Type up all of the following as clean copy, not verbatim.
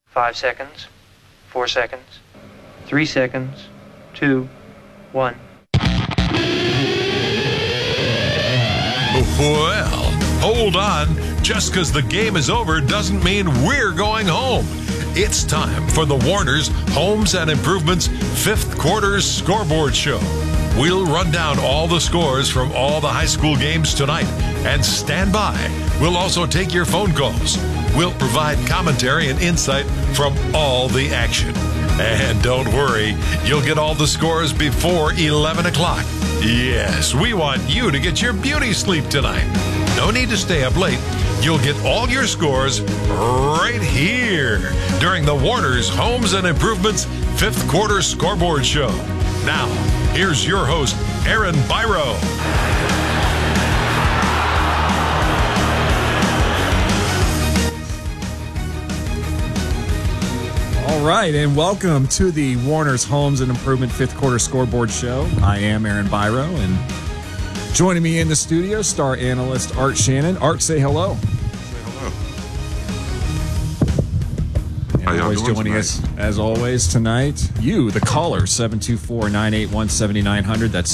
5 seconds, 4 seconds, 3 seconds, 2, 1. Well, hold on. Just because the game is over doesn't mean we're going home. It's time for the Warner's Homes and Improvements 5th Quarter Scoreboard Show. We'll run down all the scores from all the high school games tonight. And stand by. We'll also take your phone calls. We'll provide commentary and insight from all the action. And don't worry, you'll get all the scores before 11 o'clock. Yes, we want you to get your beauty sleep tonight. No need to stay up late. You'll get all your scores right here during the Warner's Homes and Improvements 5th Quarter Scoreboard Show. Now, here's your host, Aaron Byro. All right, and welcome to the Warner's Homes and Improvement 5th Quarter Scoreboard Show. I am Aaron Byro, and joining me in the studio, star analyst Art Shannon. Art, say hello. Say hello. And always joining us, as always, tonight, you, the caller, 724-981-7900. That's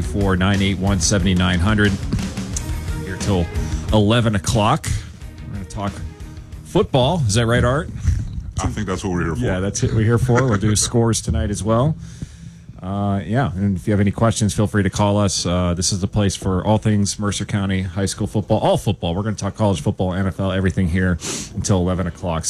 724-981-7900. Here till 11 o'clock. We're going to talk football. Is that right, Art? I think that's what we're here for. Yeah, that's what we're here for. We'll do scores tonight as well. And if you have any questions, feel free to call us. This is the place for all things Mercer County high school football, all football. We're going to talk college football, NFL, everything here until 11 o'clock.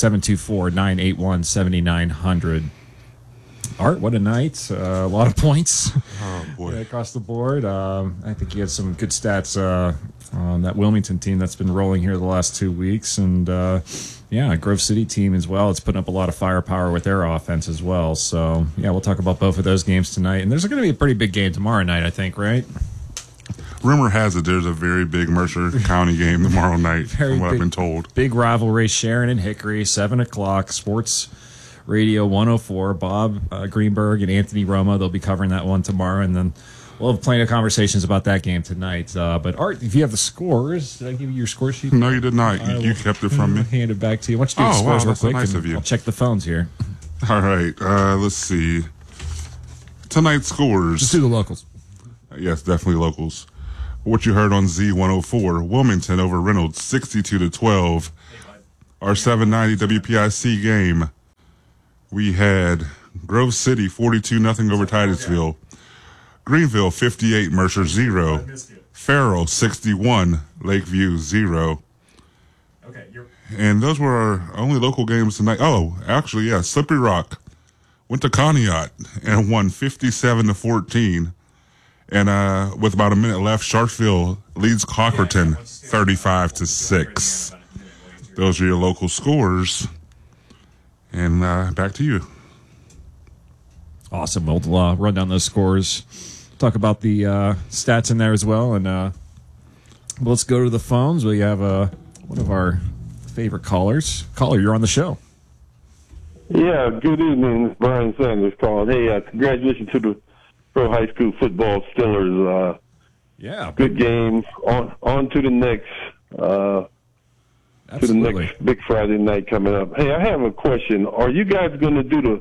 724-981-7900. Art, what a night. A lot of points across the board. I think you had some good stats on that Wilmington team that's been rolling here the last 2 weeks. And, Grove City team as well. It's putting up a lot of firepower with their offense as well. So, we'll talk about both of those games tonight. And there's going to be a pretty big game tomorrow night, I think, right? Rumor has it there's a very big Mercer County game tomorrow night, from what I've been told. Big rivalry, Sharon and Hickory, 7 o'clock, Sports Radio 104. Bob Greenberg and Anthony Roma, they'll be covering that one tomorrow. And then we'll have plenty of conversations about that game tonight. But, Art, if you have the scores, did I give you your score sheet? No, you did not. You kept it from me. Hand it back to you. Why don't you do the scores real quick? Nice of you. I'll check the phones here. All right. Let's see. Tonight's scores. Just do the locals. Yes, definitely locals. What you heard on Z104, Wilmington over Reynolds, 62-12. Our 790 WPIC game, we had Grove City 42-0 over Titusville. Greenville 58, Mercer 0. Farrell 61, Lakeview 0. Okay, and those were our only local games tonight. Oh, actually, yeah, Slippery Rock went to Conneaut and won 57-14. And with about a minute left, Sharpsville leads Cockerton 35-6. Those are your local scores. And back to you. Awesome. We'll run down those scores. Talk about the stats in there as well. And let's go to the phones. We have one of our favorite callers. Caller, you're on the show. Yeah, good evening. It's Brian Sanders calling. Hey, congratulations to the pro high school football Steelers. Good game. On to the next. To the next big Friday night coming up. Hey, I have a question. Are you guys going to do the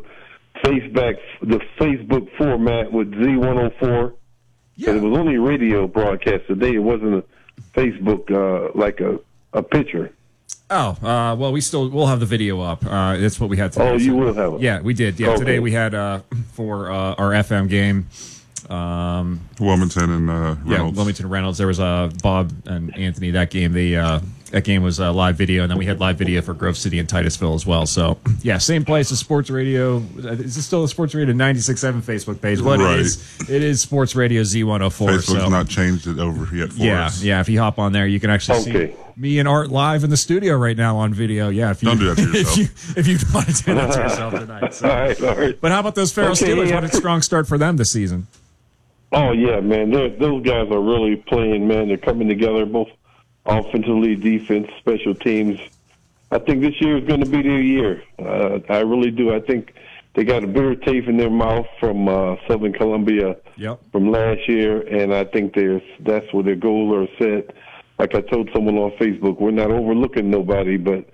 Facebook format with Z104? Yeah. It was only a radio broadcast today. It wasn't a Facebook like a picture. Oh, well, we'll have the video up. That's what we had today. Oh, you will have it? Yeah, we did. Yeah, okay. Today we had for our FM game. Wilmington and Reynolds. Yeah, Wilmington and Reynolds. There was Bob and Anthony. That game, that game was live video, and then we had live video for Grove City and Titusville as well. So, yeah, same place as Sports Radio. Is this still the Sports Radio 96.7 Facebook page? Well, right. It is Sports Radio Z104. Facebook's not changed it over yet for us. Yeah, if you hop on there, you can actually see me and Art live in the studio right now on video. Yeah, if you don't do that to yourself. if you want to do that to yourself tonight. So. All right. But how about those Farrell Steelers? What a strong start for them this season. Oh, yeah, man. Those guys are really playing, man. They're coming together, both offensively, defense, special teams. I think this year is going to be their year. I really do. I think they got a bitter taste in their mouth from Southern Columbia from last year, and I think that's where their goals are set. Like I told someone on Facebook, we're not overlooking nobody, but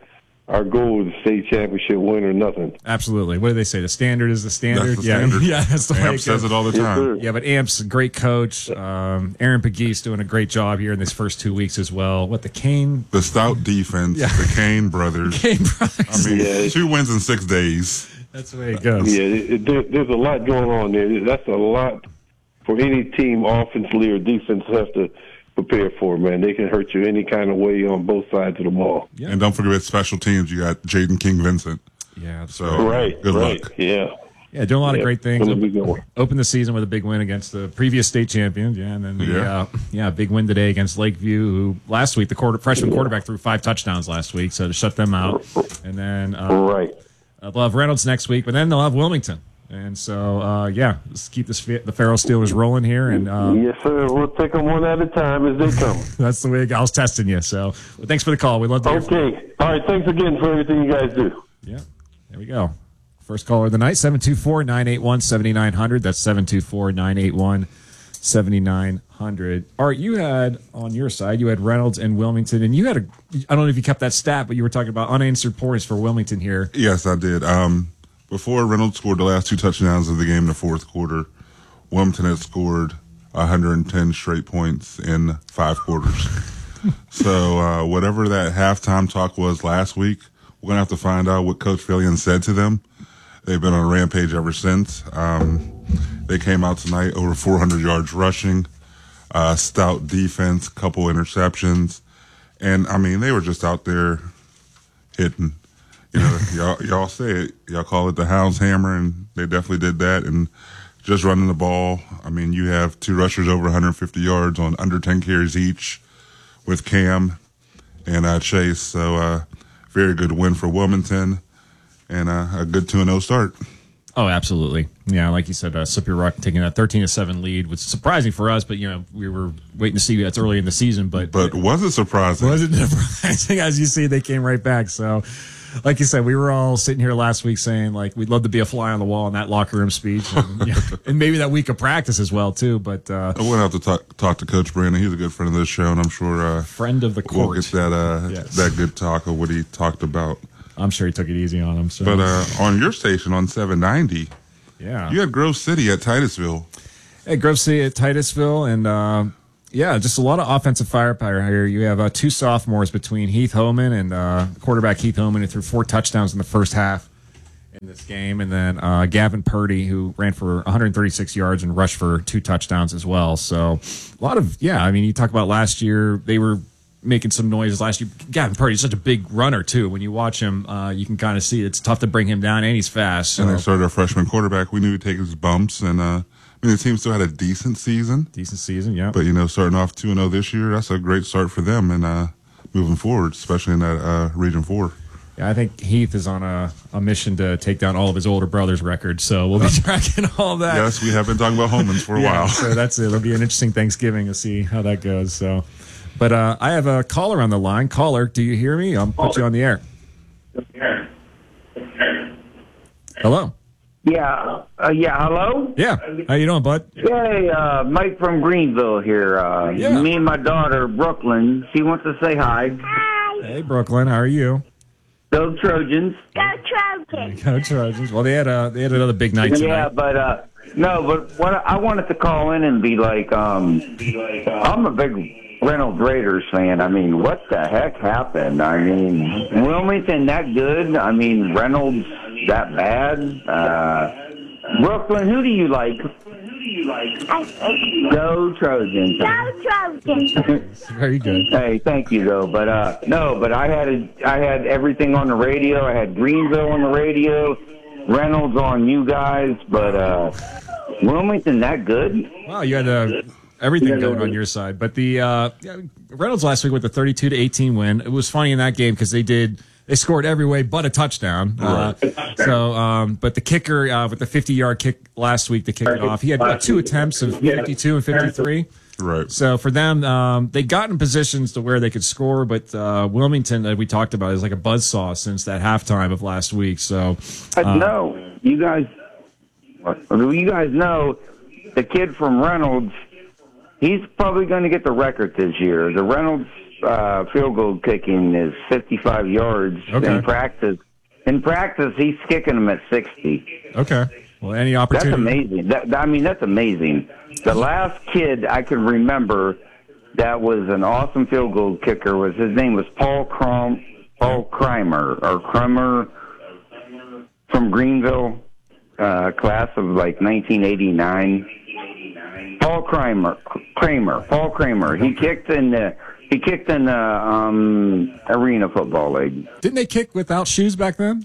our goal is the state championship win or nothing. Absolutely. What do they say? The standard is the standard. That's the standard. Yeah, that's the way Amp it says goes. it all the time. sir. Yeah, but Amp's a great coach. Aaron Pegues doing a great job here in this first 2 weeks as well. What, the Kane? The stout defense, the Kane brothers. Kane Brothers. I mean, Yeah. 2 wins in 6 days. That's the way it goes. Yeah, there's a lot going on there. That's a lot for any team, offensively or defense, have to prepare for, man. They can hurt you any kind of way on both sides of the ball. Yeah. And don't forget special teams. You got Jaden King Vincent. Yeah, that's So Right, good right, luck. yeah. Yeah, doing a lot of Yeah, great things. gonna be good. Open the season with a big win against the previous state champions. Yeah, and then big win today against Lakeview, who last week the freshman quarterback threw 5 touchdowns last week, so to shut them out. And then Right. they'll have Reynolds next week, but then they'll have Wilmington. And so, let's keep the Farrell Steelers rolling here. And Yes, sir. We'll take them one at a time as they come. that's the way I was testing you. So, well, thanks for the call. We'd love to hear from you. Okay. All right. Thanks again for everything you guys do. Yeah, there we go. First caller of the night, 724-981-7900. That's 724-981-7900. Art, you had on your side, you had Reynolds and Wilmington, and you had I don't know if you kept that stat, but you were talking about unanswered points for Wilmington here. Yes, I did. Before Reynolds scored the last 2 touchdowns of the game in the fourth quarter, Wilmington had scored 110 straight points in 5 quarters. So whatever that halftime talk was last week, we're going to have to find out what Coach Fillion said to them. They've been on a rampage ever since. They came out tonight over 400 yards rushing, stout defense, couple interceptions. And, I mean, they were just out there hitting. You know, y'all say it. Y'all call it the Hound's Hammer, and they definitely did that. And just running the ball. I mean, you have 2 rushers over 150 yards on under 10 carries each with Cam and Chase. So, very good win for Wilmington and a good 2-0 start. Oh, absolutely. Yeah, like you said, Superior Rock taking that 13-7 lead was surprising for us, but, you know, we were waiting to see that's early in the season. But was it surprising? was it surprising? As you see, they came right back. So, like you said, we were all sitting here last week saying, like, we'd love to be a fly on the wall in that locker room speech. And, and maybe that week of practice as well, too. But I'm going to have to talk to Coach Brandon. He's a good friend of this show, and I'm sure friend of the court. we'll get that Yes. that good talk of what he talked about. I'm sure he took it easy on him. So. But on your station on 790, yeah. you had Grove City at Titusville. Hey, Grove City at Titusville, and just a lot of offensive firepower here. You have 2 sophomores between Heath Homan and quarterback Heath Homan, who threw 4 touchdowns in the first half in this game, and then Gavin Purdy, who ran for 136 yards and rushed for 2 touchdowns as well. So a lot of, I mean, you talk about last year, they were making some noises last year. Gavin Purdy is such a big runner, too. When you watch him, you can kind of see it's tough to bring him down, and he's fast. So. And they started a freshman quarterback. We knew he'd take his bumps, and I mean, the team still had a decent season. Decent season, yeah. But, you know, starting off 2-0 this year, that's a great start for them and moving forward, especially in that Region 4. Yeah, I think Heath is on a mission to take down all of his older brother's records, so we'll be tracking all that. Yes, we have been talking about Homans for a while. So that's it. It'll be an interesting Thanksgiving to see how that goes. So, but I have a caller on the line. Caller, do you hear me? I'll put you on the air. Hello. Yeah. Hello? Yeah. How you doing, bud? Hey, Mike from Greenville here. Yeah. Me and my daughter, Brooklyn, she wants to say hi. Hey, Brooklyn. How are you? Go Trojans. Go Trojans. Go Trojans. Well, they had another big night tonight. Yeah, but what I wanted to call in and be like, I'm a big Reynolds Raiders fan. I mean, what the heck happened? I mean, Wilmington that good? I mean, Reynolds that bad? Brooklyn, who do you like? Go Trojans. Go Trojans. Very good. Hey, thank you though, but I had everything on the radio. I had Greenville on the radio, Reynolds on you guys, but Wilmington that good? Wow, you had everything going on your side. But the Reynolds last week with the 32-18 win. It was funny in that game because they scored every way but a touchdown. But the kicker with the 50-yard kick last week to kick it off, he had 2 attempts of 52 and 53. Right. So for them, they got in positions to where they could score, but Wilmington, that we talked about, is like a buzzsaw since that halftime of last week. So No, you guys know the kid from Reynolds. He's probably going to get the record this year. The Reynolds field goal kicking is 55 yards. Okay. In practice, he's kicking them at 60. Okay. Well, any opportunity? That's amazing. That's amazing. The last kid I can remember that was an awesome field goal kicker his name was Paul Kramer from Greenville, class of like 1989. Paul Kramer. He kicked in the Arena Football League. Didn't they kick without shoes back then?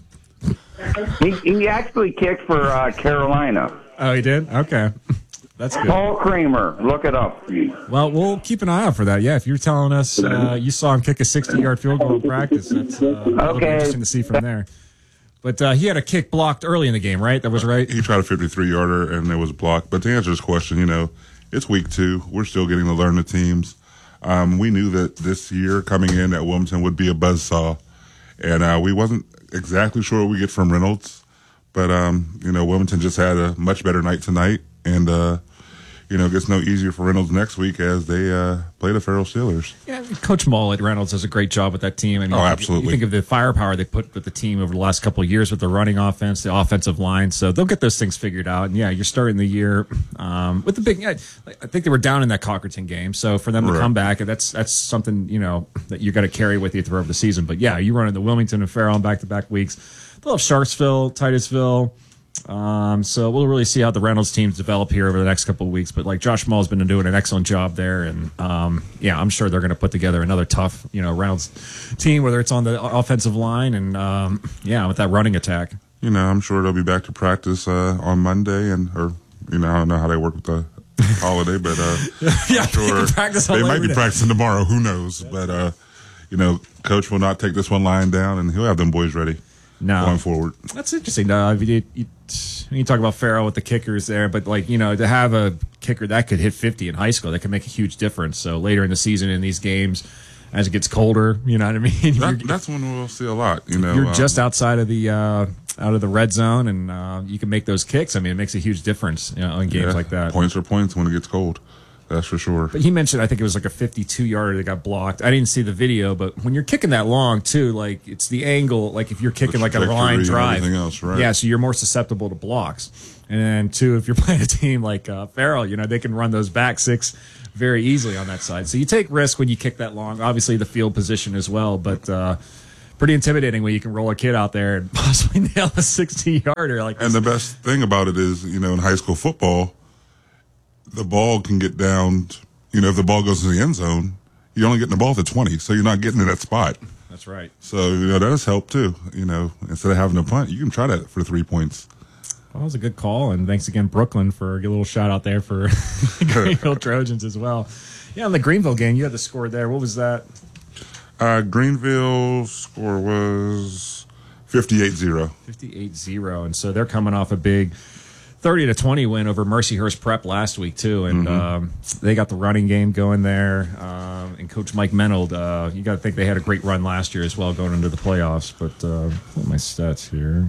He actually kicked for Carolina. Oh, he did? Okay. That's good. Paul Kramer. Look it up. Well, we'll keep an eye out for that. Yeah, if you're telling us you saw him kick a 60-yard field goal in practice, that's interesting to see from there. But he had a kick blocked early in the game, right? That was right? He tried a 53-yarder, and it was blocked. But to answer his question, it's week 2. We're still getting to learn the teams. We knew that this year coming in at Wilmington would be a buzzsaw, and we wasn't exactly sure what we get from Reynolds. But, Wilmington just had a much better night tonight, and, it gets no easier for Reynolds next week as they play the Farrell Steelers. Yeah, Coach Mull at Reynolds does a great job with that team. Absolutely. You think of the firepower they put with the team over the last couple of years with the running offense, the offensive line. So they'll get those things figured out. And, yeah, you're starting the year with the big I think they were down in that Cockerton game. So for them to come back, that's something, that you got to carry with you throughout the season. But, yeah, you run into Wilmington and Farrell on back-to-back weeks. They'll have Sharksville, Titusville. So we'll really see how the Reynolds teams develop here over the next couple of weeks. But like Josh Mull's been doing an excellent job there, and I'm sure they're going to put together another tough, Reynolds team, whether it's on the offensive line and with that running attack. I'm sure they'll be back to practice on Monday, I don't know how they work with the holiday, but I'm sure they might be practicing tomorrow. Who knows? But Coach will not take this one lying down, and he'll have them boys ready. Going forward. That's interesting. You talk about Farrell with the kickers there, but to have a kicker that could hit 50 in high school, that can make a huge difference. So later in the season in these games, as it gets colder, you know what I mean? That's when we'll see a lot. You're just outside of the red zone, and you can make those kicks. I mean, it makes a huge difference in games like that. Points are points when it gets cold. That's for sure. But he mentioned, I think it was like a 52-yarder that got blocked. I didn't see the video, but when you're kicking that long, too, it's the angle, like if you're kicking like a line drive. Everything else, right. Yeah, so you're more susceptible to blocks. And then, too, if you're playing a team like Farrell, they can run those back six very easily on that side. So you take risk when you kick that long. Obviously, the field position as well, but pretty intimidating when you can roll a kid out there and possibly nail a 60-yarder. And the best thing about it is, in high school football, the ball can get down, if the ball goes to the end zone, you're only getting the ball to 20, so you're not getting to that spot. That's right. So, that has helped, too. Instead of having a punt, you can try that for 3 points. Well, that was a good call, and thanks again, Brooklyn, for a little shout out there for Greenville Trojans as well. Yeah, in the Greenville game, you had the score there. What was that? Greenville score was 58-0. 58-0, and so they're coming off a big 30-20 win over Mercyhurst Prep last week too, and they got the running game going there. And Coach Mike Menold, you got to think they had a great run last year as well, going into the playoffs. But what are my stats here?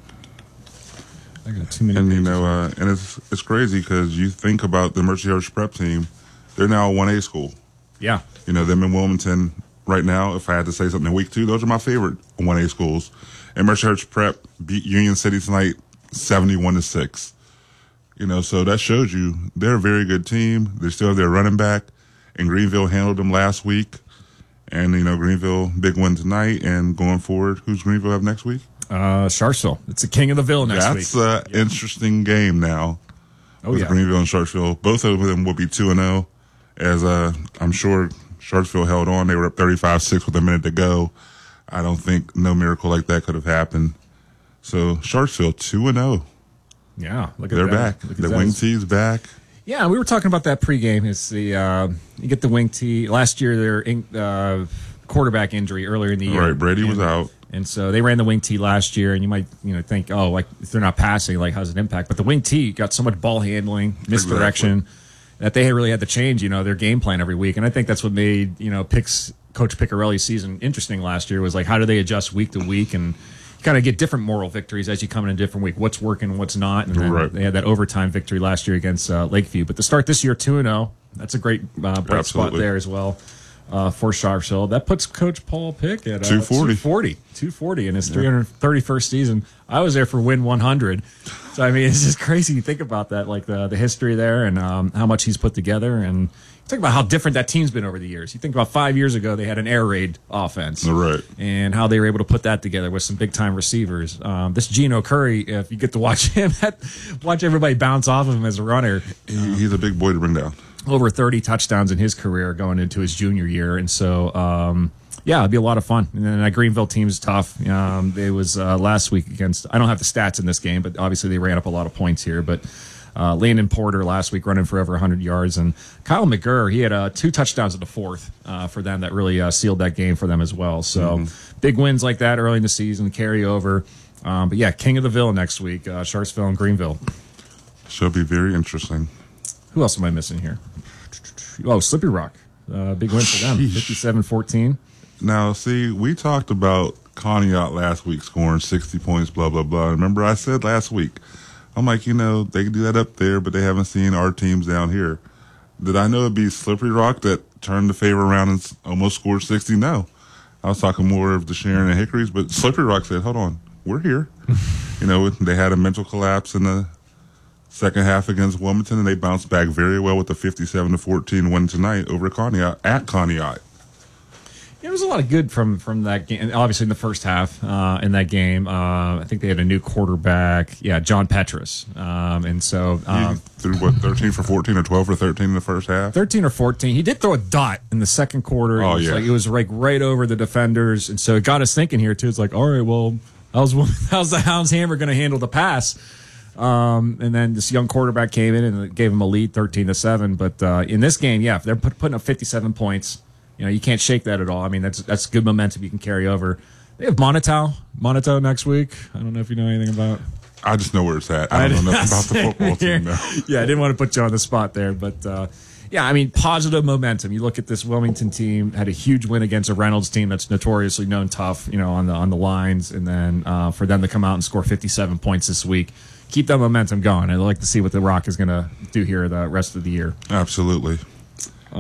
I got too many. And and it's crazy because you think about the Mercyhurst Prep team, they're now a 1A school. Yeah, them in Wilmington right now. If I had to say something in week 2, those are my favorite 1A schools. And Mercyhurst Prep beat Union City tonight, 71-6. So that shows you they're a very good team. They still have their running back, and Greenville handled them last week. And, Greenville, big win tonight. And going forward, who's Greenville have next week? Sharksville. It's the King of the Ville next week. That's an interesting game now. With Greenville and Sharksville. Both of them will be 2-0, as I'm sure Sharksville held on. They were up 35-6 with a minute to go. I don't think no miracle like that could have happened. So Sharksville 2-0. Yeah, look at they're that. back. The wing tee's back. Yeah, we were talking about that pregame. It's the you get the wing tee. Last year, their quarterback injury earlier in the year. Right, Brady was out, and so they ran the wing tee last year. And you might think, if they're not passing, how's it impact? But the wing tee got so much ball handling, misdirection that they really had to change their game plan every week. And I think that's what made Coach Piccarelli's season interesting last year was how do they adjust week to week and kind of get different moral victories as you come in a different week. What's working and what's not. And then they had that overtime victory last year against Lakeview. But to start this year 2-0, that's a great bright spot there as well. for Sharpsville. That puts Coach Paul Pick at 240 in his 331st season. I was there for win 100. So, I mean, it's just crazy. You think about that, like the history there and how much he's put together. And think about how different that team's been over the years. You think about 5 years ago, they had an air raid offense. Right. And how they were able to put that together with some big-time receivers. This Geno Curry, if you get to watch him, watch everybody bounce off of him as a runner. He's a big boy to bring down. Over 30 touchdowns in his career going into his junior year. And so, yeah, it'd be a lot of fun. And then that Greenville team is tough. It was last week against, I don't have the stats in this game, but obviously they ran up a lot of points here. But Landon Porter last week running for over 100 yards. And Kyle McGurr, he had 2 touchdowns in the fourth for them that really sealed that game for them as well. So big wins like that early in the season, carry over. But yeah, King of the Ville next week, Sharpsville and Greenville. Should be very interesting. Who else am I missing here? Oh, Slippery Rock. Big win for them, 57-14. Now, see, we talked about Conneaut last week scoring 60 points, blah, blah, blah. Remember I said last week, I'm like, they can do that up there, but they haven't seen our teams down here. Did I know it'd be Slippery Rock that turned the favor around and almost scored 60? No. I was talking more of the Sharon and Hickories, but Slippery Rock said, hold on, we're here. They had a mental collapse in the second half against Wilmington, and they bounced back very well with the 57-14 win tonight over Conneaut at Conneaut. There was a lot of good from that game. Obviously, in the first half in that game, I think they had a new quarterback. Yeah, John Petrus. And so he threw 13 for 14 or 12 for 13 in the first half. 13 or 14. He did throw a dot in the second quarter. It was right over the defenders, and so it got us thinking here too. It's like, all right, well, how's the Hounds Hammer going to handle the pass? And then this young quarterback came in and gave him a lead, 13-7. But in this game, yeah, they're putting up 57 points. You can't shake that at all. I mean, that's good momentum you can carry over. They have Monotone next week. I don't know if you know anything about. I just know where it's at. I don't know nothing about the football team now. Yeah, I didn't want to put you on the spot there, but yeah, I mean, positive momentum. You look at this Wilmington team, had a huge win against a Reynolds team that's notoriously known tough, on the lines, and then for them to come out and score 57 points this week, keep that momentum going. I'd like to see what the Rock is going to do here the rest of the year. Absolutely. Did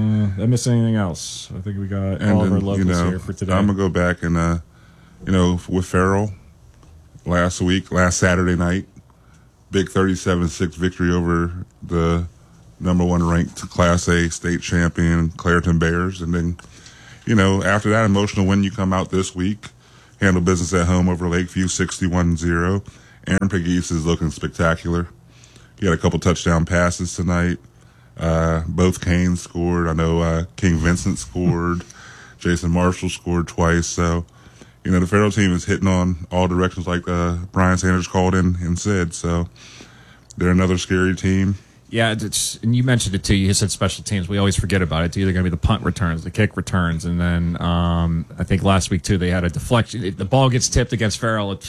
I miss anything else? I think we got all of our locals here for today. I'm going to go back and, with Farrell last Saturday night, big 37-6 victory over the number 1 ranked Class A state champion Clairton Bears. And then, after that emotional win, you come out this week, handle business at home over Lakeview 61-0. Aaron Pegues is looking spectacular. He had a couple touchdown passes tonight. Both Canes scored. I know King Vincent scored. Jason Marshall scored twice. So, the Farrell team is hitting on all directions like Brian Sanders called in and said. So, they're another scary team. Yeah, and you mentioned it too. You said special teams. We always forget about it. It's either going to be the punt returns, the kick returns, and then I think last week too they had a deflection. The ball gets tipped against Farrell.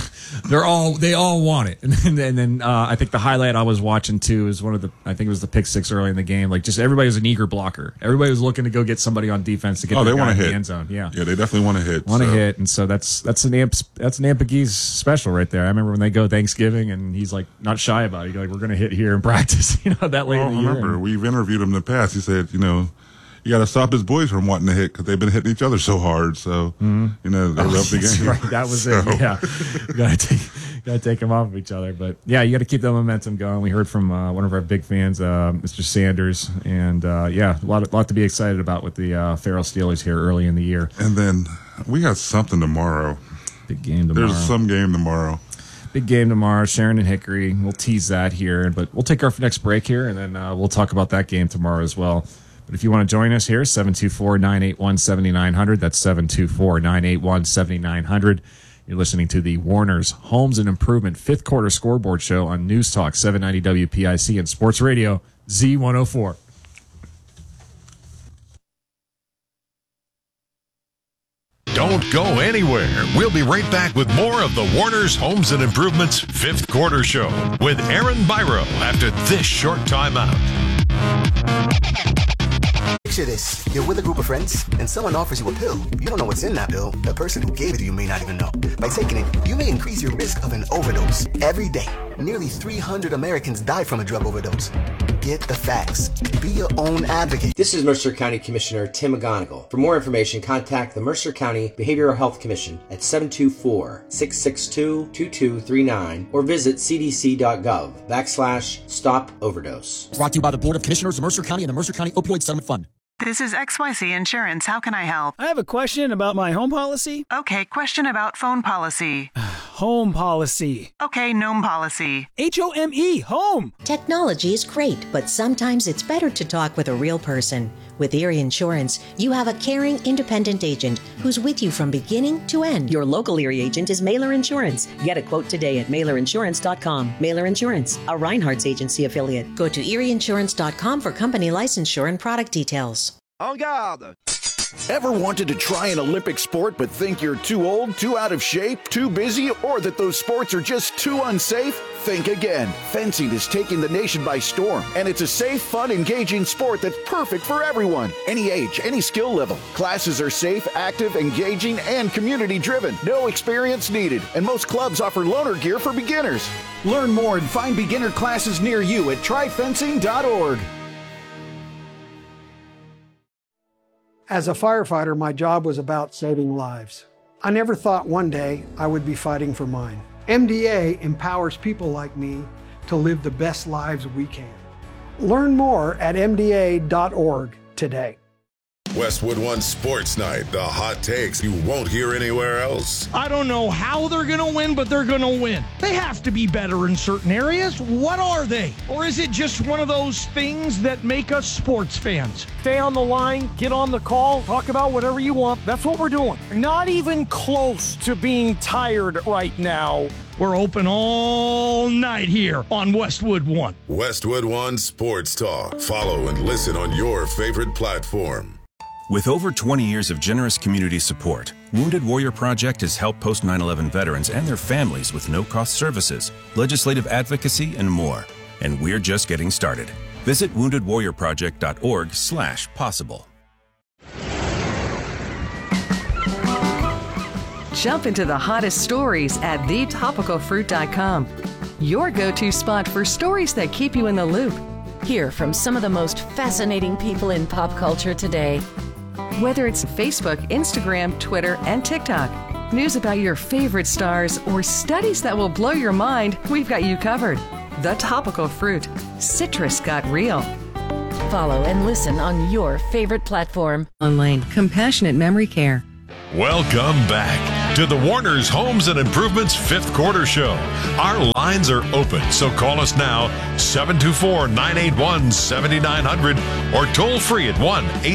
They all want it, and then I think the highlight I was watching too is I think it was the pick six early in the game. Like just everybody was an eager blocker. Everybody was looking to go get somebody on defense to get. They want to hit the end zone. Yeah, they definitely want to hit. Hit, and so that's an Amp Pegues special right there. I remember when they go Thanksgiving, and he's like not shy about it. He's like, we're going to hit here in practice. That late in the year. Remember, we've interviewed him in the past. He said, you got to stop his boys from wanting to hit because they've been hitting each other so hard. So, they love the game. Right. That was it. Yeah, you got to take them off of each other. But yeah, you got to keep that momentum going. We heard from one of our big fans, Mr. Sanders, and a lot to be excited about with the Farrell Steelers here early in the year. And then we got something tomorrow. Big game tomorrow. There's some game tomorrow. Big game tomorrow, Sharon and Hickory. We'll tease that here, but we'll take our next break here, and then we'll talk about that game tomorrow as well. But if you want to join us here, 724-981-7900. That's 724-981-7900. You're listening to the Warner's Homes and Improvement 5th Quarter Scoreboard Show on News Talk 790 WPIC and Sports Radio Z104. Don't go anywhere. We'll be right back with more of the Warner's Homes and Improvements 5th Quarter Show with Aaron Byro after this short timeout. Picture this. You're with a group of friends, and someone offers you a pill. You don't know what's in that pill. The person who gave it to you may not even know. By taking it, you may increase your risk of an overdose every day. Nearly 300 Americans die from a drug overdose. Get the facts. Be your own advocate. This is Mercer County Commissioner Tim McGonigal. For more information, contact the Mercer County Behavioral Health Commission at 724-662-2239 or visit cdc.gov/stop overdose. Brought to you by the Board of Commissioners of Mercer County and the Mercer County Opioid Settlement Fund. This is XYZ Insurance. How can I help? I have a question about my home policy. Okay, question about phone policy. Home policy. Okay, gnome policy. HOME, home. Technology is great, but sometimes it's better to talk with a real person. With Erie Insurance, you have a caring, independent agent who's with you from beginning to end. Your local Erie agent is Mailer Insurance. Get a quote today at MailerInsurance.com. Mailer Insurance, a Reinhardt's agency affiliate. Go to ErieInsurance.com for company licensure and product details. En garde! Ever wanted to try an Olympic sport but think you're too old, too out of shape, too busy, or that those sports are just too unsafe? Think again. Fencing is taking the nation by storm, and it's a safe, fun, engaging sport that's perfect for everyone. Any age, any skill level. Classes are safe, active, engaging, and community-driven. No experience needed, and most clubs offer loaner gear for beginners. Learn more and find beginner classes near you at tryfencing.org. As a firefighter, my job was about saving lives. I never thought one day I would be fighting for mine. MDA empowers people like me to live the best lives we can. Learn more at MDA.org today. Westwood One Sports Night, the hot takes you won't hear anywhere else. I don't know how they're going to win, but they're going to win. They have to be better in certain areas. What are they? Or is it just one of those things that make us sports fans? Stay on the line, get on the call, talk about whatever you want. That's what we're doing. Not even close to being tired right now. We're open all night here on Westwood One. Westwood One Sports Talk. Follow and listen on your favorite platform. With over 20 years of generous community support, Wounded Warrior Project has helped post 9/11 veterans and their families with no-cost services, legislative advocacy, and more. And we're just getting started. Visit woundedwarriorproject.org/possible. Jump into the hottest stories at thetopicalfruit.com. Your go-to spot for stories that keep you in the loop. Hear from some of the most fascinating people in pop culture today. Whether it's Facebook, Instagram, Twitter, and TikTok, news about your favorite stars, or studies that will blow your mind, we've got you covered. The Topical Fruit. Citrus got real. Follow and listen on your favorite platform. Online. Compassionate Memory Care. Welcome back to the Warner's Homes and Improvements Fifth Quarter Show. Our lines are open, so call us now, 724-981-7900, or toll free at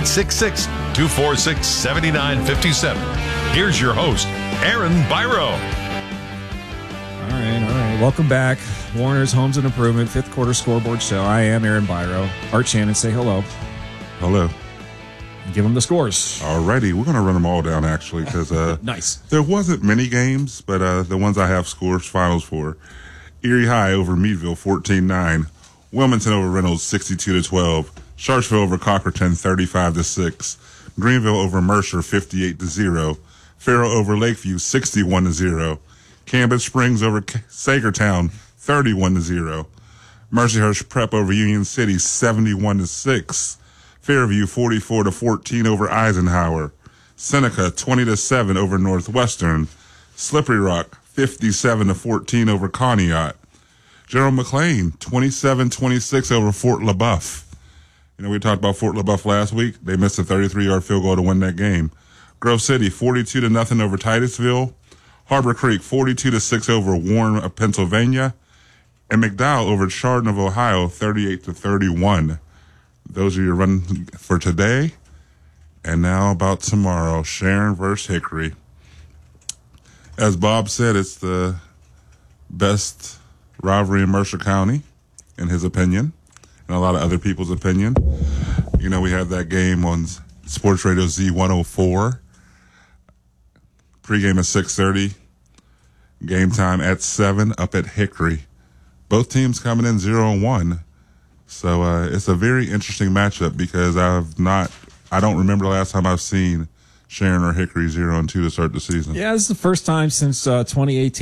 1-866-246-7957. Here's your host, Aaron Byro. All right. Welcome back. Warner's Homes and Improvement Fifth Quarter Scoreboard Show. I am Aaron Byro. Art Shannon, say hello. Hello. Give them the scores. Alrighty, we're going to run them all down, actually, because nice. There wasn't many games, but the ones I have scores, finals for. Erie High over Meadville, 14-9. Wilmington over Reynolds, 62-12. Sharpsville over Cockerton, 35-6. Greenville over Mercer, 58-0. Farrell over Lakeview, 61-0. Camden Springs over Sagertown, 31-0. Mercyhurst Prep over Union City, 71-6. Fairview 44-14 over Eisenhower. Seneca 20-7 over Northwestern. Slippery Rock 57-14 over Conneaut. Gerald McLean 27-26 over Fort LaBeouf. You know, we talked about Fort LaBeouf last week. They missed a 33-yard field goal to win that game. Grove City 42-0 over Titusville. Harbor Creek 42-6 over Warren, Pennsylvania. And McDowell over Chardon of Ohio 38-31. Those are your run for today. And now about tomorrow, Sharon versus Hickory. As Bob said, it's the best rivalry in Mercer County, in his opinion, and a lot of other people's opinion. You know, we had that game on Sports Radio Z104. Pregame at 6:30. Game time at 7 up at Hickory. Both teams coming in 0-1. So it's a very interesting matchup because I don't remember the last time I've seen Sharon or Hickory 0-2 to start the season. Yeah, this is the first time since 2018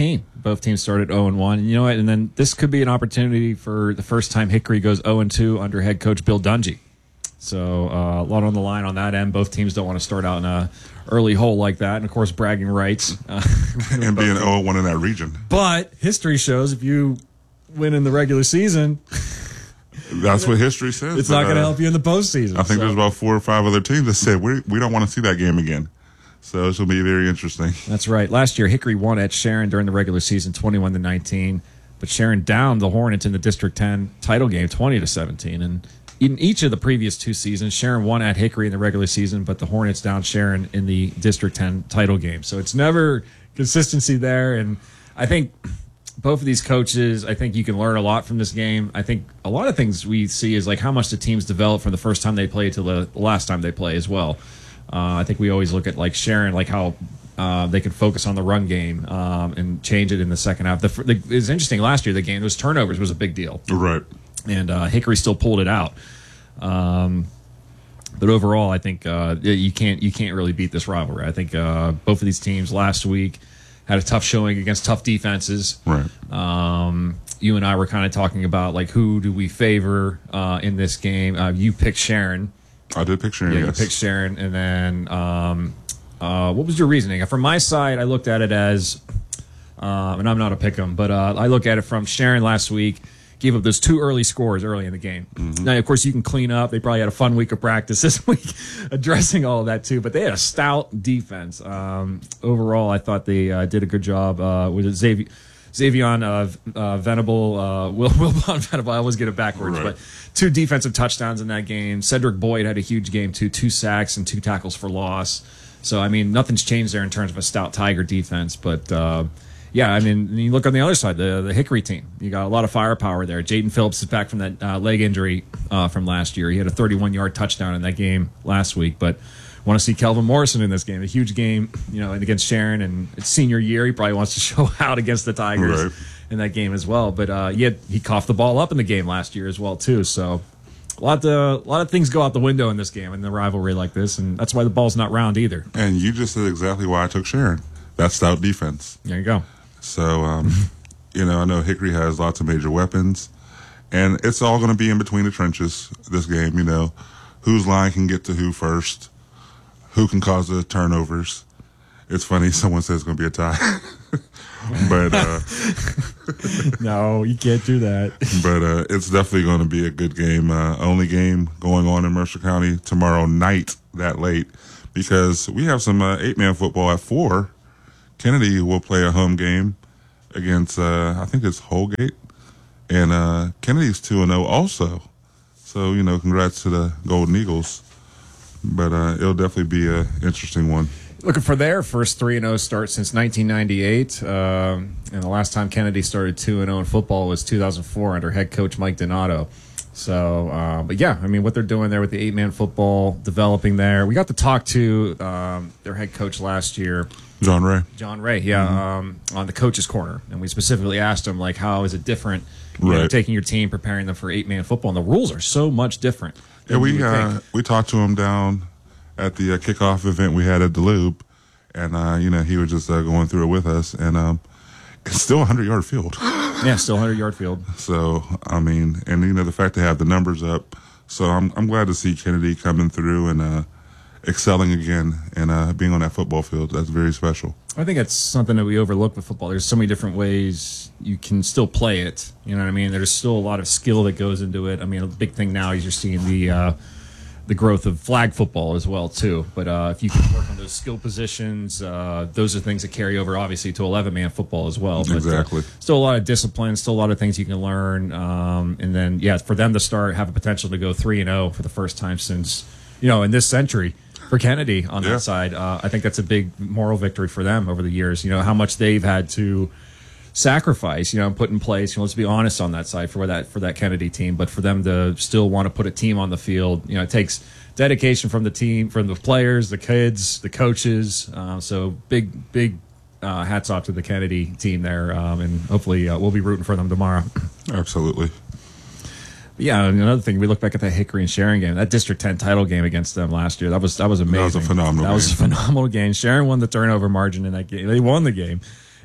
Both teams started 0-1. And you know what? And then this could be an opportunity for the first time Hickory goes 0-2 under head coach Bill Dungy. So a lot on the line on that end. Both teams don't want to start out in a early hole like that. And, of course, bragging rights. And being 0-1 in that region. But history shows if you win in the regular season, that's what history says. It's not going to help you in the postseason. I think there's about 4 or 5 other teams that said we don't want to see that game again. So this will be very interesting. That's right. Last year, Hickory won at Sharon during the regular season, 21-19. But Sharon downed the Hornets in the District 10 title game, 20-17. And in each of the previous 2 seasons, Sharon won at Hickory in the regular season, but the Hornets downed Sharon in the District 10 title game. So it's never consistency there. And I think both of these coaches, I think you can learn a lot from this game. I think a lot of things we see is like how much the teams develop from the first time they play to the last time they play as well. I think we always look at like Sharon, like how they could focus on the run game and change it in the second half. It was interesting last year. The game, those turnovers was a big deal, right? And Hickory still pulled it out. But overall, I think you can't really beat this rivalry. I think both of these teams last week had a tough showing against tough defenses. Right. You and I were kind of talking about like who do we favor in this game. You picked Sharon. I did pick Sharon. Yeah, yes. You picked Sharon, and then what was your reasoning? From my side, I looked at it as, and I'm not a pick'em, but I look at it from Sharon last week. Gave up those 2 early scores early in the game. Mm-hmm. Now, of course, you can clean up. They probably had a fun week of practice this week addressing all of that, too. But they had a stout defense. Overall, I thought they did a good job with Xavion Venable, Wilbon Venable. I always get it backwards. Right. But 2 defensive touchdowns in that game. Cedric Boyd had a huge game, too. 2 sacks and 2 tackles for loss. So, I mean, nothing's changed there in terms of a stout Tiger defense. But, yeah, I mean, you look on the other side, the Hickory team. You got a lot of firepower there. Jaden Phillips is back from that leg injury from last year. He had a 31-yard touchdown in that game last week. But want to see Kelvin Morrison in this game, a huge game, and against Sharon. And it's senior year. He probably wants to show out against the Tigers in that game as well. But he coughed the ball up in the game last year as well, too. So a lot of things go out the window in this game in the rivalry like this. And that's why the ball's not round either. And you just said exactly why I took Sharon. That's stout defense. There you go. So, I know Hickory has lots of major weapons, and it's all going to be in between the trenches this game, whose line can get to who first, who can cause the turnovers. It's funny, someone says it's going to be a tie. But no, you can't do that. But it's definitely going to be a good game. Only game going on in Mercer County tomorrow night that late, because we have some 8-man football at 4. Kennedy will play a home game against, I think it's Holgate. And Kennedy's 2-0 also. So, congrats to the Golden Eagles. But it'll definitely be an interesting one. Looking for their first 3-0 start since 1998. And the last time Kennedy started 2-0 in football was 2004 under head coach Mike Donato. So, but yeah, I mean, what they're doing there with the 8-man football, developing there. We got to talk to their head coach last year. John Ray, yeah, on the coach's corner. And we specifically asked him, like, how is it different, taking your team, preparing them for 8-man football? And the rules are so much different. Yeah, we talked to him down at the kickoff event we had at the Loop. And, he was just going through it with us. And it's still a 100-yard field. Yeah, still 100-yard field. So, I mean, and, the fact they have the numbers up. So I'm glad to see Kennedy coming through and excelling again and being on that football field. That's very special. I think it's something that we overlook with football. There's so many different ways you can still play it. You know what I mean? There's still a lot of skill that goes into it. I mean, a big thing now is you're seeing the growth of flag football as well, too. But if you can work on those skill positions, those are things that carry over, obviously, to 11-man football as well. But, exactly. Still a lot of discipline, still a lot of things you can learn. And then, yeah, for them to have a potential to go 3-0 for the first time since, in this century. For Kennedy on that side, I think that's a big moral victory for them over the years. How much they've had to sacrifice, and put in place. Let's be honest on that side for that Kennedy team. But for them to still want to put a team on the field, it takes dedication from the team, from the players, the kids, the coaches. So big hats off to the Kennedy team there, and hopefully we'll be rooting for them tomorrow. Absolutely. Yeah, another thing, we look back at that Hickory and Sharon game, that District 10 title game against them last year. That was amazing. That was a phenomenal game. That was a phenomenal game. Sharon won the turnover margin in that game. They won the game.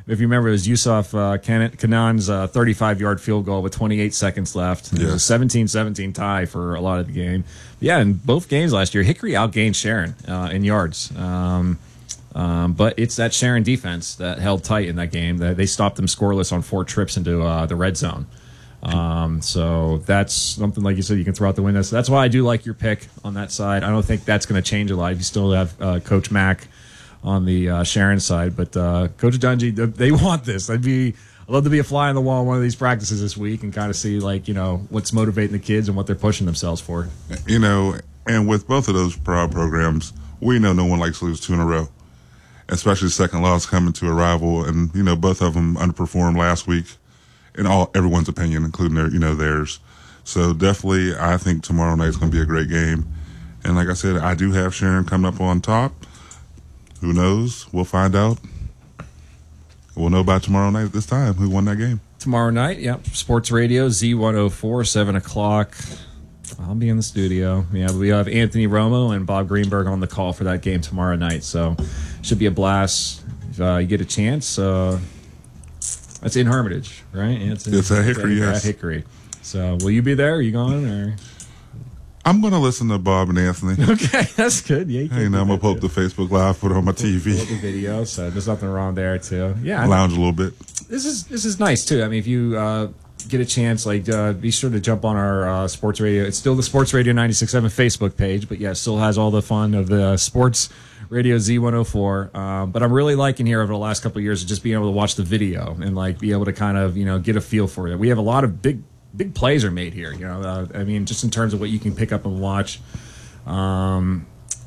If you remember, it was Yusuf Kanan's 35-yard field goal with 28 seconds left. It was a 17-17 tie for a lot of the game. Yeah, in both games last year, Hickory outgained Sharon in yards. But it's that Sharon defense that held tight in that game. They stopped them scoreless on 4 trips into the red zone. So that's something, like you said, you can throw out the window. So that's why I do like your pick on that side. I don't think that's going to change a lot. You still have Coach Mack on the Sharon side, but Coach Dungy, they want this. I'd love to be a fly on the wall in one of these practices this week and kind of see, like, what's motivating the kids and what they're pushing themselves for. And with both of those programs, we know no one likes to lose 2 in a row, especially second loss coming to a rival. And both of them underperformed last week, in everyone's opinion, including theirs. So definitely, I think tomorrow night's going to be a great game. And like I said, I do have Sharon coming up on top. Who knows? We'll find out. We'll know by tomorrow night at this time who won that game. Tomorrow night, yep. Sports Radio, Z104, 7 o'clock. I'll be in the studio. Yeah, we have Anthony Romo and Bob Greenberg on the call for that game tomorrow night. So should be a blast. If you get a chance, that's in Hermitage, right? It's at Hickory, yes. At Hickory. So will you be there? Are you going? Or? I'm going to listen to Bob and Anthony. Okay, that's good. Yeah, I'm going to pull up the Facebook Live, put it on my TV. Pull up the video, so there's nothing wrong there, too. Yeah, lounge a little bit. This is nice, too. I mean, if you get a chance, be sure to jump on our Sports Radio. It's still the Sports Radio 96.7 Facebook page, but yeah, it still has all the fun of the Sports Radio Z104. But I'm really liking here over the last couple of years of just being able to watch the video and be able to kind of get a feel for it. We have a lot of big plays are made here, I mean, just in terms of what you can pick up and watch. I'm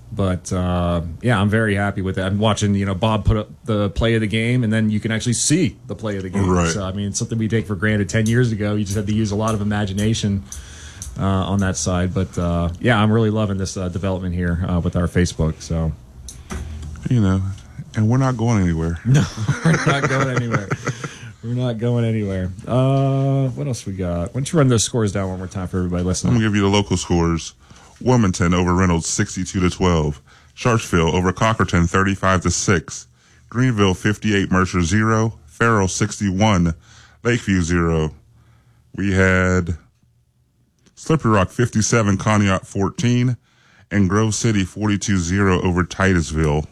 very happy with that. I'm watching, Bob put up the play of the game, and then you can actually see the play of the game. Right. So, I mean, it's something we take for granted 10 years ago. You just had to use a lot of imagination on that side. But, I'm really loving this development here with our Facebook. So, and we're not going anywhere. No, we're not going anywhere. We're not going anywhere. What else we got? Why don't you run those scores down one more time for everybody listening? I'm going to give you the local scores. Wilmington over Reynolds, 62-12. Sharpsville over Cockerton, 35-6. Greenville, 58. Mercer, 0. Farrell, 61. Lakeview, 0. We had Slippery Rock, 57. Conneaut, 14. And Grove City, 42-0 over Titusville.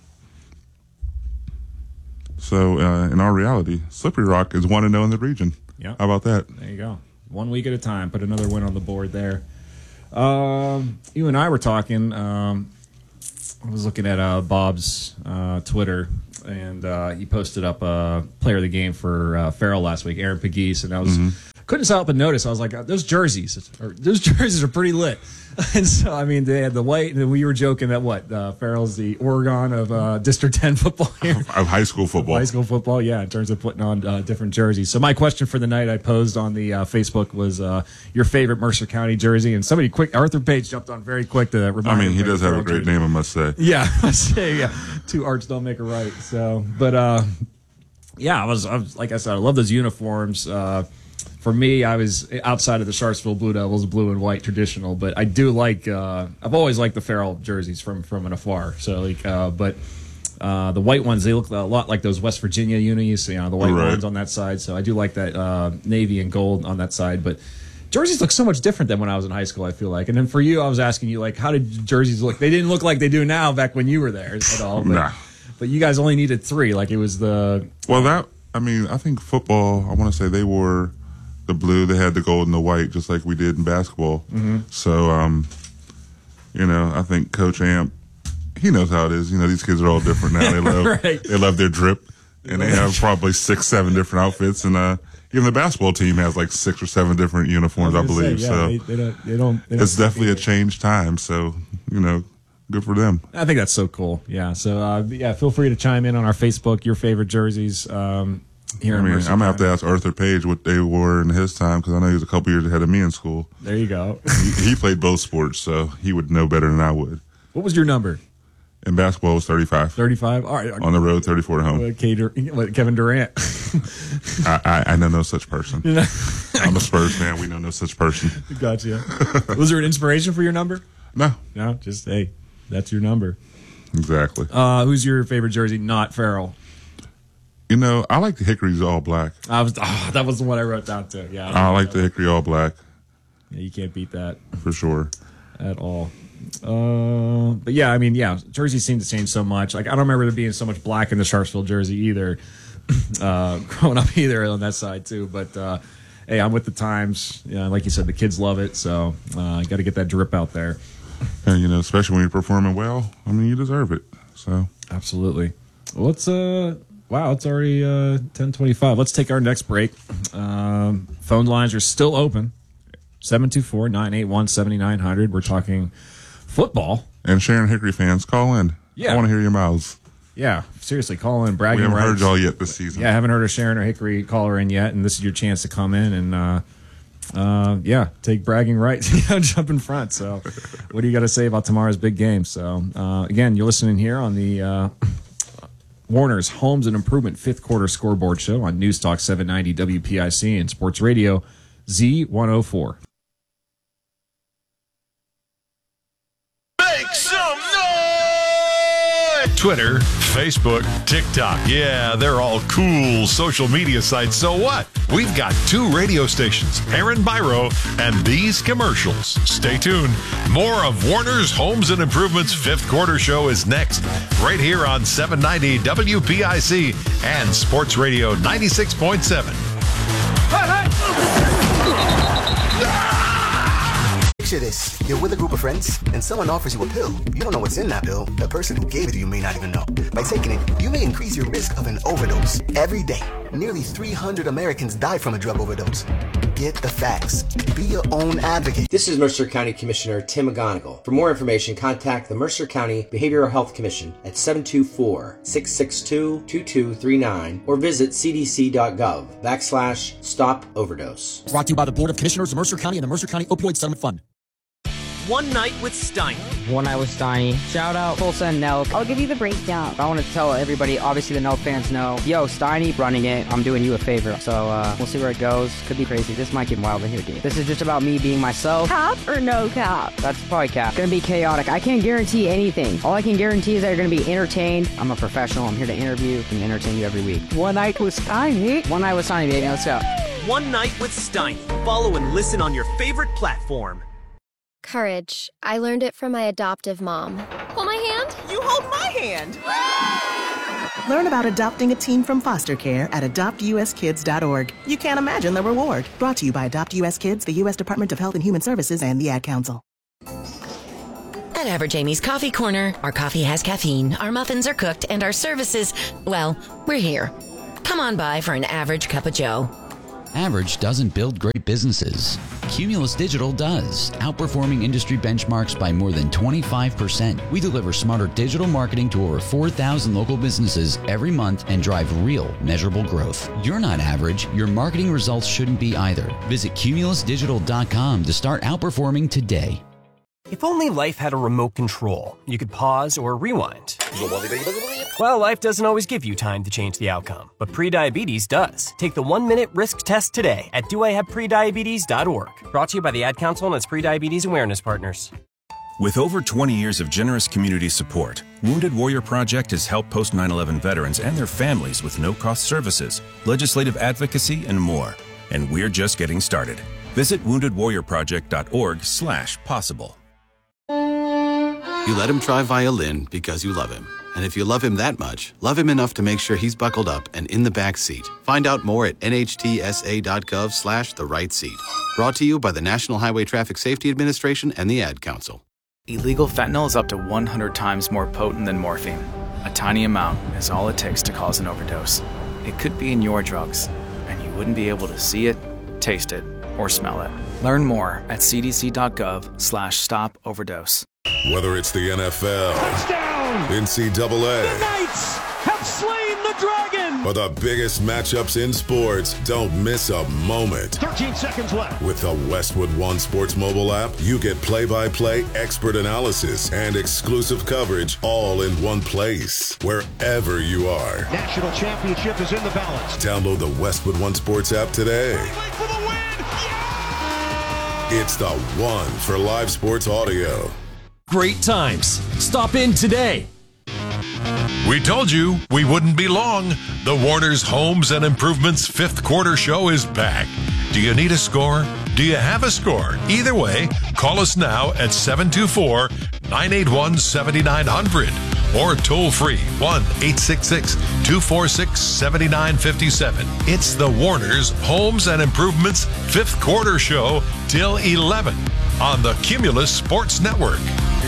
So, in our reality, Slippery Rock is 1-0 in the region. Yep. How about that? There you go. 1 week at a time. Put another win on the board there. You and I were talking. I was looking at Bob's Twitter, and he posted up a player of the game for Farrell last week, Aaron Pegues, and I was couldn't help but notice. I was like, those jerseys are pretty lit. And so, I mean, they had the white, and we were joking that Farrell's the Oregon of District 10 football here. Of high school football. High school football, yeah, in terms of putting on different jerseys. So my question for the night I posed on the Facebook was your favorite Mercer County jersey. And somebody quick, Arthur Page jumped on very quick to remind me. He does have a great name, I must say. Yeah, I must say, yeah. 2 arts don't make a right. So, but, I was like I said, I love those uniforms. For me, I was outside of the Sharpsville Blue Devils, blue and white traditional, but I do like. I've always liked the Farrell jerseys from an afar. So, the white ones, they look a lot like those West Virginia unis. The white ones on that side. So I do like that navy and gold on that side. But jerseys look so much different than when I was in high school, I feel like. And then for you, I was asking you, how did jerseys look? They didn't look like they do now back when you were there at all. But, nah. But you guys only needed 3. Like it was the. Well, I think football. I want to say they wore the blue, they had the gold and the white, just like we did in basketball. Mm-hmm. So, I think Coach Amp, he knows how it is. These kids are all different now. They love they love their drip, and they have probably 6, 7 different outfits. And even the basketball team has like 6 or 7 different uniforms, I believe. They don't it's definitely a changed time. So, good for them. I think that's so cool. Yeah. So, feel free to chime in on our Facebook, your favorite jerseys. I'm going to have to ask Arthur Page what they wore in his time, because I know he was a couple years ahead of me in school. There you go. he played both sports, so he would know better than I would. What was your number? In basketball, it was 35. 35? All right. On the road, 34 at home. Kevin Durant. I know no such person. I'm a Spurs fan. We know no such person. Gotcha. Was there an inspiration for your number? No. No, just, hey, that's your number. Exactly. Who's your favorite jersey, not Farrell? You know, I like the Hickory's all black. That was the one I wrote down too. Yeah, I like the Hickory all black. Yeah, you can't beat that for sure at all. But yeah, I mean, yeah, jerseys seem to change so much. Like, I don't remember there being so much black in the Sharpsville jersey either. Growing up either on that side too. But hey, I'm with the times. Yeah, like you said, the kids love it, so got to get that drip out there. And you know, especially when you're performing well, I mean, you deserve it. So absolutely. Well, let's wow, it's already 10:25. Let's take our next break. Phone lines are still open. 724-981-7900. We're talking football. And Sharon Hickory fans, call in. Yeah. I want to hear your mouths. Yeah, seriously, call in, bragging rights. We haven't heard y'all yet this season. Yeah, I haven't heard a Sharon or Hickory caller in yet, and this is your chance to come in and, take bragging rights, jump in front. So what do you got to say about tomorrow's big game? So, again, you're listening here on the Warner's Homes and Improvement 5th Quarter Scoreboard Show on News Talk 790 WPIC and Sports Radio Z104. Make some noise! Twitter, Facebook, TikTok. Yeah, they're all cool social media sites. So what? We've got 2 radio stations, Aaron Biro and these commercials. Stay tuned. More of Warner's Homes and Improvements 5th Quarter Show is next, right here on 790 WPIC and Sports Radio 96.7. Picture this. You're with a group of friends, and someone offers you a pill. You don't know what's in that pill. The person who gave it to you may not even know. By taking it, you may increase your risk of an overdose. Every day, nearly 300 Americans die from a drug overdose. Get the facts. Be your own advocate. This is Mercer County Commissioner Tim McGonigal. For more information, contact the Mercer County Behavioral Health Commission at 724-662-2239 or visit cdc.gov/stop overdose. Brought to you by the Board of Commissioners of Mercer County and the Mercer County Opioid Settlement Fund. One Night with Steiny. One Night with Steiny. Shout out Tulsa and Nelk. I'll give you the breakdown. I want to tell everybody, obviously the Nelk fans know, yo, Steiny running it, I'm doing you a favor. So we'll see where it goes. Could be crazy. This might get wild in here, dude. This is just about me being myself. Cap or no cap? That's probably cap. Gonna be chaotic. I can't guarantee anything. All I can guarantee is that you're gonna be entertained. I'm a professional. I'm here to interview and entertain you every week. One Night with Steiny. One Night with Steiny, baby. Let's go. One Night with Steiny. Follow and listen on your favorite platform. Courage. I learned it from my adoptive mom. Hold my hand. You hold my hand. Learn about adopting a teen from foster care at adoptuskids.org. You can't imagine the reward. Brought to you by Adopt US Kids, the U.S. Department of Health and Human Services, and the Ad Council. At Average Amy's Coffee Corner, our coffee has caffeine, our muffins are cooked, and our services, well, we're here. Come on by for an average cup of joe. Average doesn't build great businesses. Cumulus Digital does, outperforming industry benchmarks by more than 25%. We deliver smarter digital marketing to over 4,000 local businesses every month and drive real, measurable growth. You're not average. Your marketing results shouldn't be either. Visit cumulusdigital.com to start outperforming today. If only life had a remote control, you could pause or rewind. Well, life doesn't always give you time to change the outcome, but prediabetes does. Take the 1-minute risk test today at doihaveprediabetes.org. Brought to you by the Ad Council and its prediabetes awareness partners. With over 20 years of generous community support, Wounded Warrior Project has helped post 9/11 veterans and their families with no-cost services, legislative advocacy, and more. And we're just getting started. Visit woundedwarriorproject.org/possible. You let him try violin because you love him. And if you love him that much, love him enough to make sure he's buckled up and in the back seat. Find out more at nhtsa.gov/the-right seat. Brought to you by the National Highway Traffic Safety Administration and the Ad Council. Illegal fentanyl is up to 100 times more potent than morphine. A tiny amount is all it takes to cause an overdose. It could be in your drugs, and you wouldn't be able to see it, taste it, or smell it. Learn more at cdc.gov/stop-overdose. Whether it's the NFL, Touchdown! NCAA, The Knights have slain the dragon! or the biggest matchups in sports, don't miss a moment. 13 seconds left. With the Westwood One Sports mobile app, you get play-by-play expert analysis and exclusive coverage all in one place, wherever you are. National championship is in the balance. Download the Westwood One Sports app today. For the win! It's the one for live sports audio. Great times. Stop in today. We told you we wouldn't be long. The Warner's Homes and Improvements 5th Quarter Show is back. Do you need a score? Do you have a score? Either way, call us now at 724-981-7900 or toll free 1-866-246-7957. It's the Warner's Homes and Improvements 5th Quarter Show till 11 on the Cumulus Sports Network.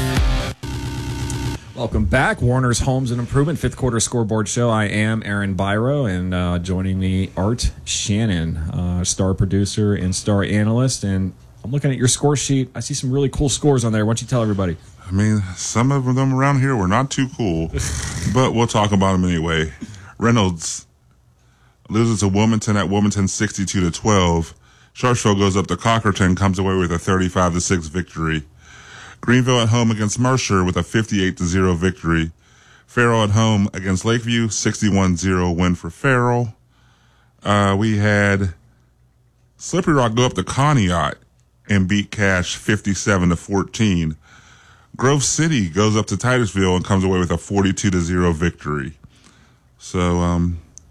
Welcome back, Warner's Homes and Improvement 5th Quarter Scoreboard Show. I am Aaron Byro, and joining me, Art Shannon, star producer and star analyst. And I'm looking at your score sheet. I see some really cool scores on there. Why don't you tell everybody? I mean, some of them around here were not too cool, but we'll talk about them anyway. Reynolds loses to Wilmington at Wilmington 62-12. Sharpsville goes up to Cockerton, comes away with a 35-6 victory. Greenville at home against Mercer with a 58-0 victory. Farrell at home against Lakeview, 61-0 win for Farrell. We had Slippery Rock go up to Conneaut and beat Cache 57-14. Grove City goes up to Titusville and comes away with a 42-0 victory. So,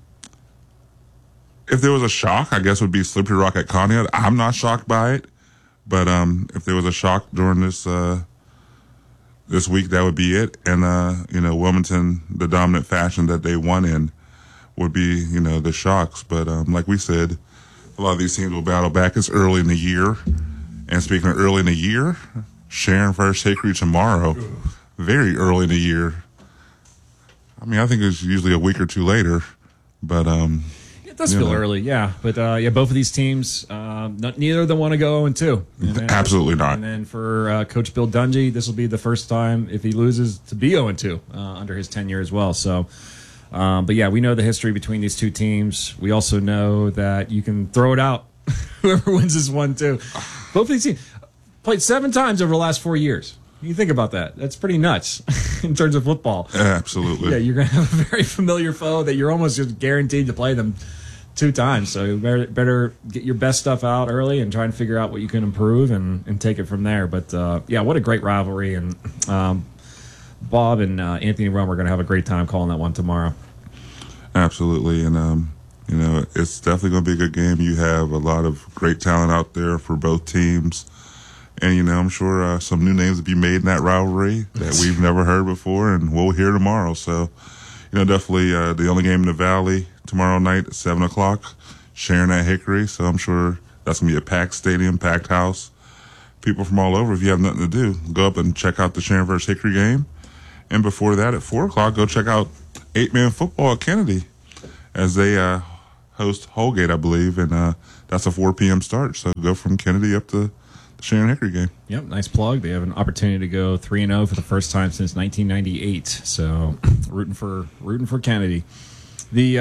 if there was a shock, I guess it would be Slippery Rock at Conneaut. I'm not shocked by it. But if there was a shock during this this week, that would be it. And Wilmington, the dominant fashion that they won in, would be the shocks. But like we said, a lot of these teams will battle back. It's early in the year, and speaking of early in the year, Sharon versus Hickory tomorrow, very early in the year. I mean, I think it's usually a week or two later, but it does feel early, yeah. But both of these teams, neither of them want to go 0-2. Absolutely not. And then for Coach Bill Dungy, this will be the first time if he loses to be 0-2 under his tenure as well. So, but yeah, we know the history between these two teams. We also know that you can throw it out. Whoever wins this one too. Both of these teams played 7 times over the last 4 years. You think about that. That's pretty nuts in terms of football. Absolutely. Yeah, you're going to have a very familiar foe that you're almost just guaranteed to play them 2 times. So you better get your best stuff out early and try and figure out what you can improve and take it from there. But, what a great rivalry. And Bob and Anthony Rome are going to have a great time calling that one tomorrow. Absolutely. And, it's definitely going to be a good game. You have a lot of great talent out there for both teams. And, I'm sure some new names will be made in that rivalry that we've never heard before, and we'll hear tomorrow. So, definitely the only game in the Valley tomorrow night at 7 o'clock, Sharon at Hickory. So I'm sure that's going to be a packed stadium, packed house. People from all over, if you have nothing to do, go up and check out the Sharon versus Hickory game. And before that, at 4 o'clock, go check out 8-man football at Kennedy as they host Holgate, I believe. And that's a 4 p.m. start. So go from Kennedy up to Sharon Hickory game. Yep, nice plug. They have an opportunity to go 3-0 for the first time since 1998. So, rooting for Kennedy. The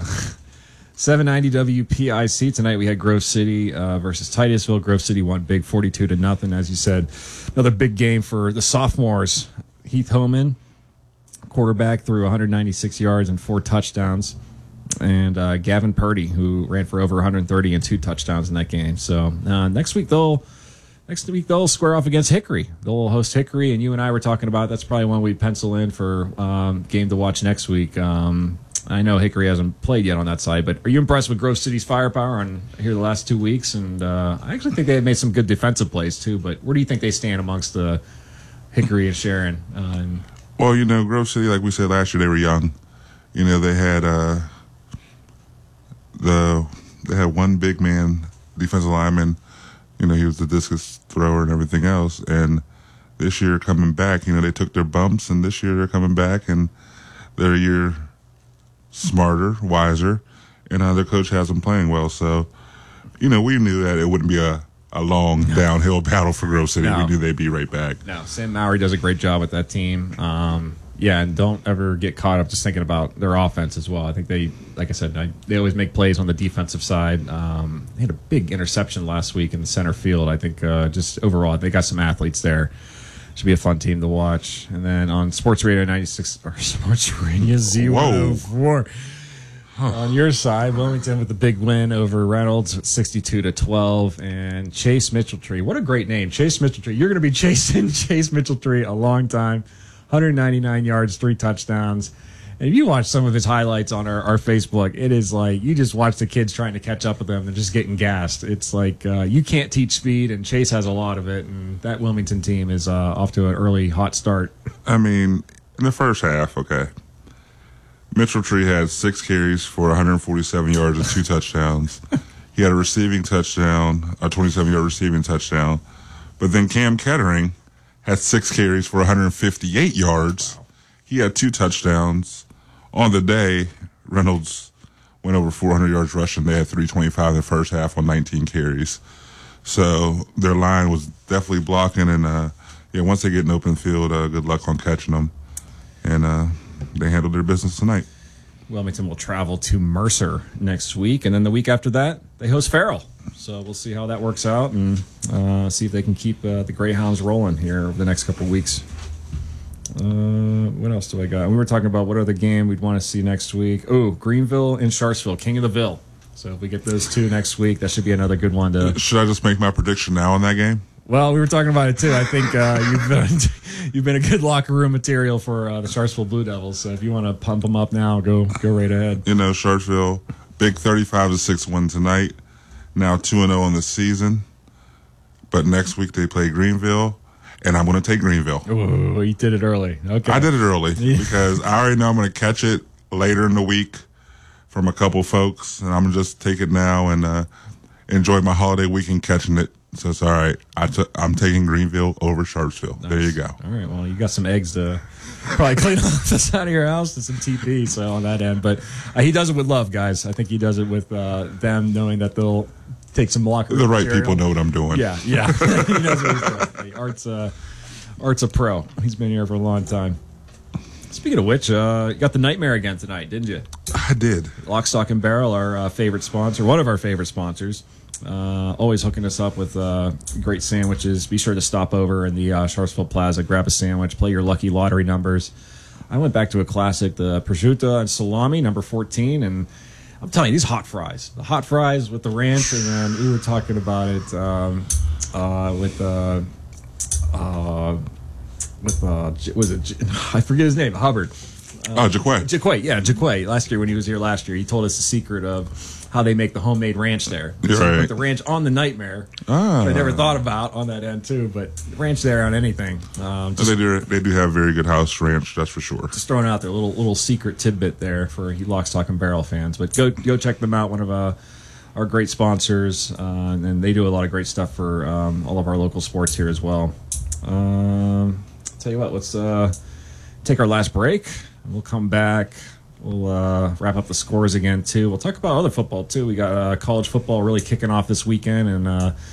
790 WPIC tonight. We had Grove City versus Titusville. Grove City won big, 42-0. As you said, another big game for the sophomores. Heath Homan, quarterback, threw 196 yards and 4 touchdowns. And Gavin Purdy, who ran for over 130 and 2 touchdowns in that game. So next week they'll square off against Hickory. They'll host Hickory, and you and I were talking about that's probably one we pencil in for game to watch next week. I know Hickory hasn't played yet on that side, but are you impressed with Grove City's firepower on here the last 2 weeks? And I actually think they have made some good defensive plays too. But where do you think they stand amongst the Hickory and Sharon? Well, Grove City, like we said last year, they were young. They had they had one big man defensive lineman. He was the discus thrower and everything else. And this year coming back, they took their bumps, and this year they're coming back, and they're a year smarter, wiser, and their coach has them playing well. So, we knew that it wouldn't be a long downhill battle for Grove City. We knew they'd be right back. No, Sam Mowry does a great job with that team. And don't ever get caught up just thinking about their offense as well. I think they, like I said, they always make plays on the defensive side. They had a big interception last week in the center field. I think just overall, they got some athletes there. Should be a fun team to watch. And then on Sports Radio 96, or Sports Radio Z104, on your side, Wilmington with the big win over Reynolds, 62-12, and Chase Mitchelltree. What a great name, Chase Mitchelltree. You're going to be chasing Chase Mitchelltree a long time. 199 yards, 3 touchdowns. If you watch some of his highlights on our Facebook, it is like you just watch the kids trying to catch up with them and just getting gassed. It's like you can't teach speed, and Chase has a lot of it, and that Wilmington team is off to an early hot start. I mean, in the first half, okay, Mitchell Tree had 6 carries for 147 yards and 2 touchdowns. He had a receiving touchdown, a 27-yard receiving touchdown. But then Cam Kettering had 6 carries for 158 yards. Wow. He had 2 touchdowns. On the day, Reynolds went over 400 yards rushing. They had 325 in the first half on 19 carries. So their line was definitely blocking. And, once they get in open field, good luck on catching them. And they handled their business tonight. Wilmington will travel to Mercer next week. And then the week after that, they host Farrell. So we'll see how that works out and see if they can keep the Greyhounds rolling here over the next couple of weeks. What else do I got? We were talking about what other game we'd want to see next week. Oh, Greenville and Sharpsville, King of the Ville. So if we get those 2 next week, that should be another good one to. Should I just make my prediction now on that game? Well, we were talking about it too. I think you've been a good locker room material for the Sharpsville Blue Devils. So if you want to pump them up now, go right ahead. Sharpsville, big 35-6 win tonight. Now 2-0 on the season. But next week they play Greenville. And I'm going to take Greenville. Oh, you did it early. Okay. I did it early because I already know I'm going to catch it later in the week from a couple folks. And I'm going to just take it now and enjoy my holiday weekend catching it. So it's all right. I'm taking Greenville over Sharpsville. Nice. There you go. All right. Well, you got some eggs to probably clean off the side of your house and some TP. So on that end. But he does it with love, guys. I think he does it with them knowing that they'll take some locker room The right material. People know what I'm doing. Yeah. He knows what he's doing. Art's a pro. He's been here for a long time. Speaking of which, you got the Nightmare again tonight, didn't you? I did. Lock, Stock, and Barrel, our favorite sponsor, one of our favorite sponsors, always hooking us up with great sandwiches. Be sure to stop over in the Sharpsville Plaza, grab a sandwich, play your lucky lottery numbers. I went back to a classic, the prosciutto and salami, number 14, and I'm telling you, these hot fries. The hot fries with the ranch, and then we were talking about it was it? I forget his name. Hubbard. Jaquay. Jaquay. Last year when he was here he told us the secret of how they make the homemade ranch there. You're so right. They put the ranch on the Nightmare. Which I never thought about on that end too, but ranch there on anything. They do have very good house ranch, that's for sure. Just throwing out their little secret tidbit there for you Lock, Stock, and Barrel fans. But go check them out. One of our great sponsors, and they do a lot of great stuff for all of our local sports here as well. Tell you what, let's take our last break. We'll come back. We'll wrap up the scores again, too. We'll talk about other football, too. We got college football really kicking off this weekend, and